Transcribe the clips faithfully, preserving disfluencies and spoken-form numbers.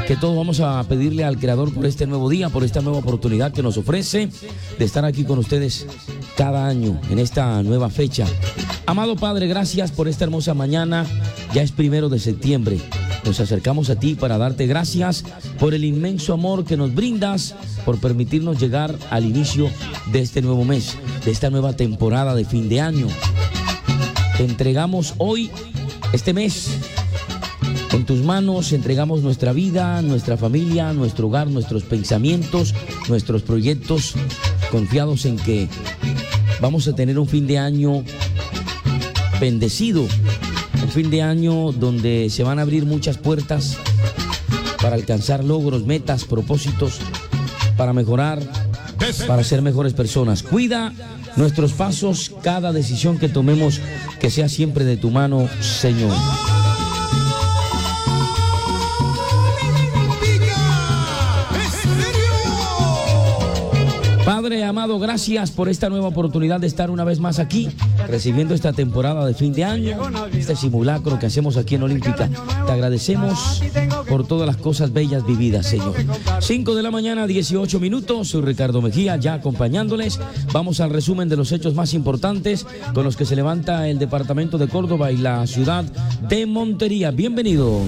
que todos vamos a pedirle al Creador por este nuevo día, por esta nueva oportunidad que nos ofrece de estar aquí con ustedes cada año en esta nueva fecha. Amado Padre, gracias por esta hermosa mañana. Ya es primero de septiembre. Nos acercamos a ti para darte gracias por el inmenso amor que nos brindas, por permitirnos llegar al inicio de este nuevo mes, de esta nueva temporada de fin de año. Te entregamos hoy, este mes, en tus manos, entregamos nuestra vida, nuestra familia, nuestro hogar, nuestros pensamientos, nuestros proyectos, confiados en que vamos a tener un fin de año bendecido, un fin de año donde se van a abrir muchas puertas para alcanzar logros, metas, propósitos, para mejorar, para ser mejores personas. Cuida nuestros pasos, cada decisión que tomemos, que sea siempre de tu mano, Señor. Padre amado, gracias por esta nueva oportunidad de estar una vez más aquí, recibiendo esta temporada de fin de año, este simulacro que hacemos aquí en Olímpica. Te agradecemos por todas las cosas bellas vividas, Señor. cinco de la mañana, dieciocho minutos, soy Ricardo Mejía, ya acompañándoles. Vamos al resumen de los hechos más importantes con los que se levanta el departamento de Córdoba y la ciudad de Montería. Bienvenidos.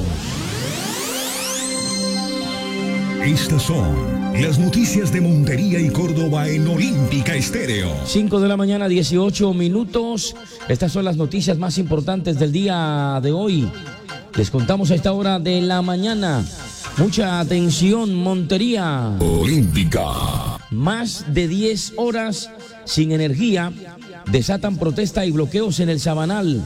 Estas son las noticias de Montería y Córdoba en Olímpica Estéreo. cinco de la mañana, dieciocho minutos. Estas son las noticias más importantes del día de hoy. Les contamos a esta hora de la mañana. Mucha atención, Montería. Olímpica. Más de diez horas sin energía desatan protesta y bloqueos en el Sabanal.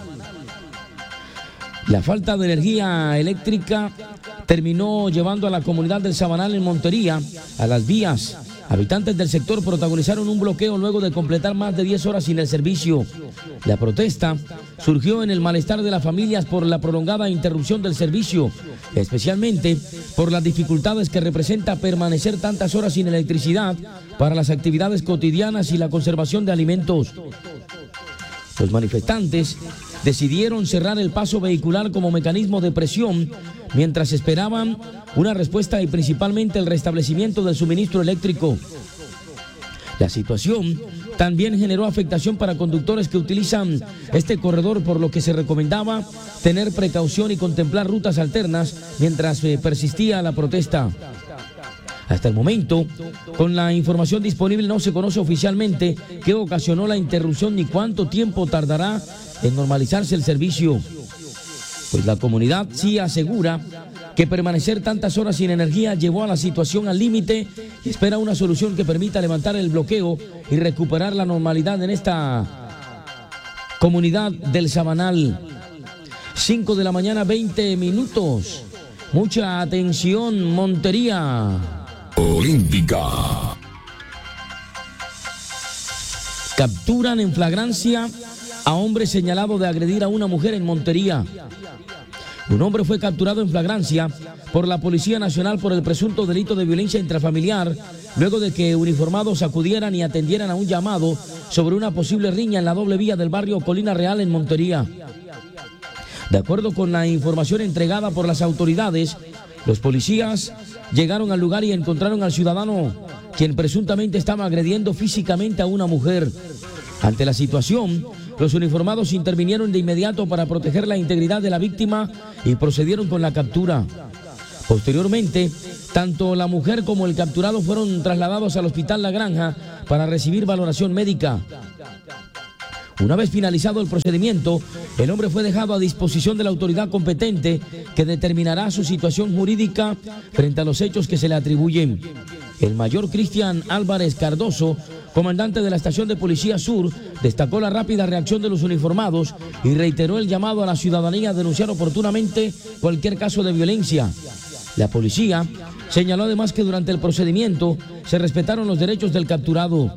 La falta de energía eléctrica terminó llevando a la comunidad del Sabanal en Montería a las vías. Habitantes del sector protagonizaron un bloqueo luego de completar más de diez horas sin el servicio. La protesta surgió en el malestar de las familias por la prolongada interrupción del servicio, especialmente por las dificultades que representa permanecer tantas horas sin electricidad para las actividades cotidianas y la conservación de alimentos. Los manifestantes decidieron cerrar el paso vehicular como mecanismo de presión mientras esperaban una respuesta y principalmente el restablecimiento del suministro eléctrico. La situación también generó afectación para conductores que utilizan este corredor, por lo que se recomendaba tener precaución y contemplar rutas alternas mientras eh, persistía la protesta. Hasta el momento, con la información disponible, no se conoce oficialmente qué ocasionó la interrupción ni cuánto tiempo tardará en normalizarse el servicio. Pues la comunidad sí asegura que permanecer tantas horas sin energía llevó a la situación al límite y espera una solución que permita levantar el bloqueo y recuperar la normalidad en esta comunidad del Sabanal. cinco de la mañana, veinte minutos. Mucha atención, Montería. Olímpica. Capturan en flagrancia a hombre señalado de agredir a una mujer en Montería. Un hombre fue capturado en flagrancia por la Policía Nacional por el presunto delito de violencia intrafamiliar, luego de que uniformados acudieran y atendieran a un llamado sobre una posible riña en la doble vía del barrio Colina Real en Montería. De acuerdo con la información entregada por las autoridades, los policías llegaron al lugar y encontraron al ciudadano, quien presuntamente estaba agrediendo físicamente a una mujer. Ante la situación, los uniformados intervinieron de inmediato para proteger la integridad de la víctima y procedieron con la captura. Posteriormente, tanto la mujer como el capturado fueron trasladados al Hospital La Granja para recibir valoración médica. Una vez finalizado el procedimiento, el hombre fue dejado a disposición de la autoridad competente, que determinará su situación jurídica frente a los hechos que se le atribuyen. El mayor Cristian Álvarez Cardoso, comandante de la Estación de Policía Sur, destacó la rápida reacción de los uniformados y reiteró el llamado a la ciudadanía a denunciar oportunamente cualquier caso de violencia. La policía señaló además que durante el procedimiento se respetaron los derechos del capturado.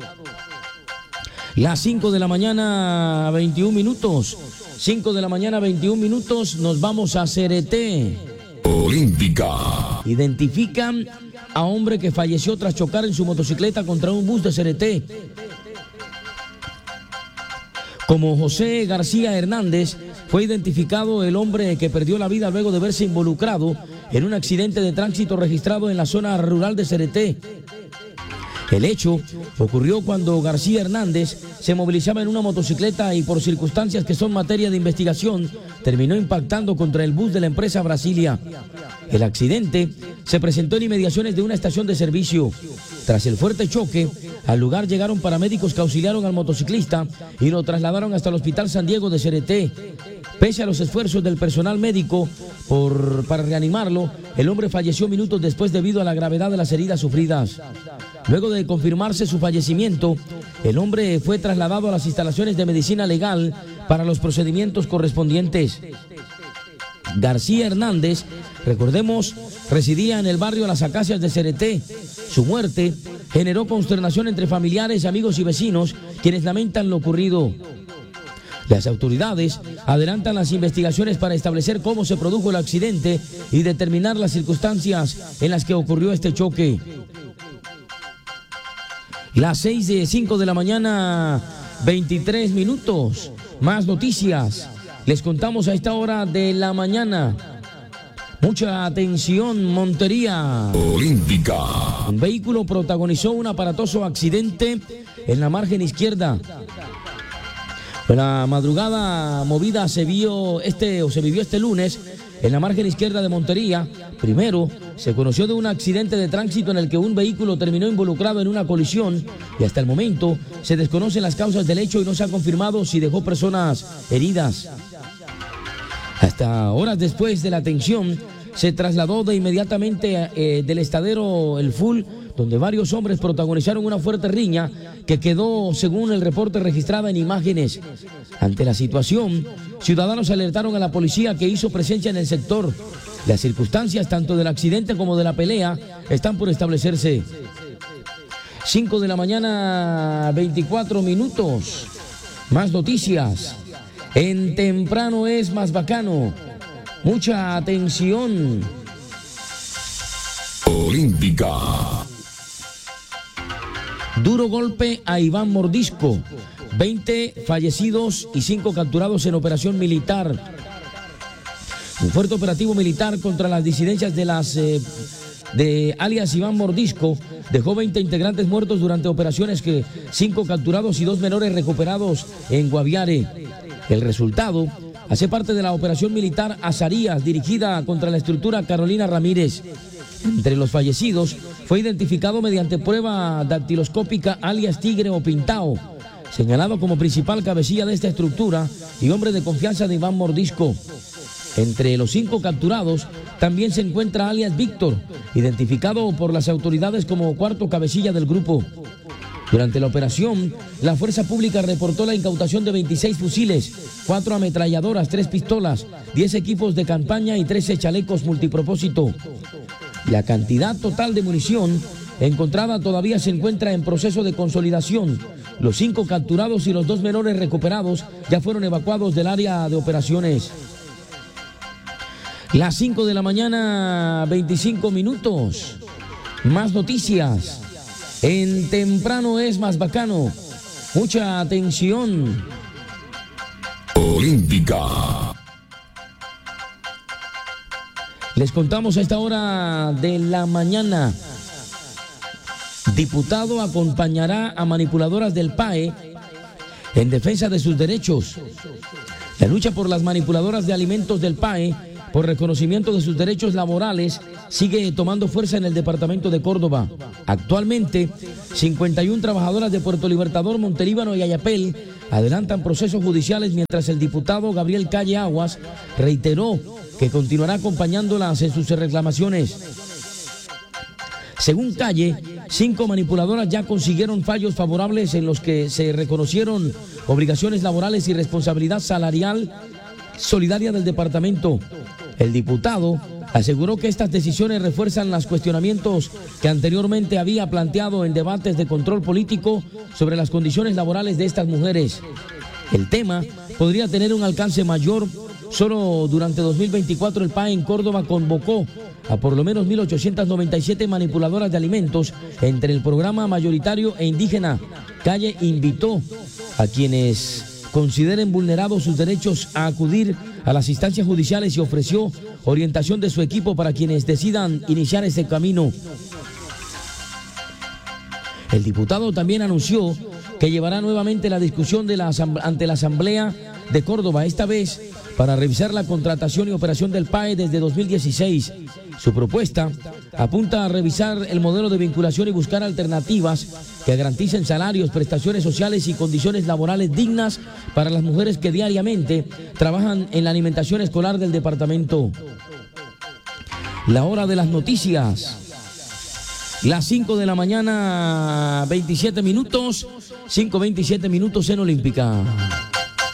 Las cinco de la mañana, veintiún minutos. cinco de la mañana, veintiún minutos. Nos vamos a Cereté. Olímpica. Identifican a hombre que falleció tras chocar en su motocicleta contra un bus de Cereté. Como José García Hernández, fue identificado el hombre que perdió la vida luego de verse involucrado en un accidente de tránsito registrado en la zona rural de Cereté. El hecho ocurrió cuando García Hernández se movilizaba en una motocicleta y por circunstancias que son materia de investigación, terminó impactando contra el bus de la empresa Brasilia. El accidente se presentó en inmediaciones de una estación de servicio. Tras el fuerte choque, al lugar llegaron paramédicos que auxiliaron al motociclista y lo trasladaron hasta el Hospital San Diego de Cereté. Pese a los esfuerzos del personal médico por, para reanimarlo, el hombre falleció minutos después debido a la gravedad de las heridas sufridas. Luego de confirmarse su fallecimiento, el hombre fue trasladado a las instalaciones de medicina legal para los procedimientos correspondientes. García Hernández, recordemos, residía en el barrio Las Acacias de Cereté. Su muerte generó consternación entre familiares, amigos y vecinos, quienes lamentan lo ocurrido. Las autoridades adelantan las investigaciones para establecer cómo se produjo el accidente y determinar las circunstancias en las que ocurrió este choque. Las seis de cinco de la mañana, veintitrés minutos. Más noticias. Les contamos a esta hora de la mañana. Mucha atención, Montería. Olímpica. Un vehículo protagonizó un aparatoso accidente en la margen izquierda. La madrugada movida se vio este o se vivió este lunes en la margen izquierda de Montería. Primero, se conoció de un accidente de tránsito en el que un vehículo terminó involucrado en una colisión y hasta el momento se desconocen las causas del hecho y no se ha confirmado si dejó personas heridas. Hasta horas después de la atención, se trasladó de inmediatamente eh, del estadero El Full, donde varios hombres protagonizaron una fuerte riña que quedó, según el reporte, registrada en imágenes. Ante la situación, ciudadanos alertaron a la policía, que hizo presencia en el sector. Las circunstancias tanto del accidente como de la pelea están por establecerse. cinco de la mañana, veinticuatro minutos. Más noticias. En temprano es más bacano. Mucha atención. Olímpica. Duro golpe a Iván Mordisco. veinte fallecidos y cinco capturados en operación militar. Un fuerte operativo militar contra las disidencias de las eh, de alias Iván Mordisco dejó veinte integrantes muertos durante operaciones, que cinco capturados y dos menores recuperados en Guaviare. El resultado hace parte de la operación militar Azarías, dirigida contra la estructura Carolina Ramírez. Entre los fallecidos fue identificado mediante prueba dactiloscópica alias Tigre o Pintao, señalado como principal cabecilla de esta estructura y hombre de confianza de Iván Mordisco. Entre los cinco capturados también se encuentra alias Víctor, identificado por las autoridades como cuarto cabecilla del grupo. Durante la operación, la fuerza pública reportó la incautación de veintiséis fusiles, cuatro ametralladoras, tres pistolas, diez equipos de campaña y trece chalecos multipropósito. La cantidad total de munición encontrada todavía se encuentra en proceso de consolidación. Los cinco capturados y los dos menores recuperados ya fueron evacuados del área de operaciones. Las cinco de la mañana, veinticinco minutos. Más noticias. En temprano es más bacano. Mucha atención. Olímpica. Les contamos a esta hora de la mañana. Diputado acompañará a manipuladoras del P A E en defensa de sus derechos. La lucha por las manipuladoras de alimentos del P A E por reconocimiento de sus derechos laborales sigue tomando fuerza en el departamento de Córdoba. Actualmente, cincuenta y una trabajadoras de Puerto Libertador, Montelíbano y Ayapel adelantan procesos judiciales, mientras el diputado Gabriel Calle Aguas reiteró que continuará acompañándolas en sus reclamaciones. Según Calle, cinco manipuladoras ya consiguieron fallos favorables en los que se reconocieron obligaciones laborales y responsabilidad salarial solidaria del departamento. El diputado aseguró que estas decisiones refuerzan los cuestionamientos que anteriormente había planteado en debates de control político sobre las condiciones laborales de estas mujeres. El tema podría tener un alcance mayor. Solo durante dos mil veinticuatro el P A E en Córdoba convocó a por lo menos mil ochocientas noventa y siete manipuladoras de alimentos entre el programa mayoritario e indígena. Calle invitó a quienes consideren vulnerados sus derechos a acudir a las instancias judiciales y ofreció orientación de su equipo para quienes decidan iniciar este camino. El diputado también anunció que llevará nuevamente la discusión de la ante la Asamblea de Córdoba, esta vez para revisar la contratación y operación del P A E desde dos mil dieciséis. Su propuesta apunta a revisar el modelo de vinculación y buscar alternativas que garanticen salarios, prestaciones sociales y condiciones laborales dignas para las mujeres que diariamente trabajan en la alimentación escolar del departamento. La hora de las noticias. Las cinco de la mañana, veintisiete minutos, cinco veintisiete minutos en Olímpica.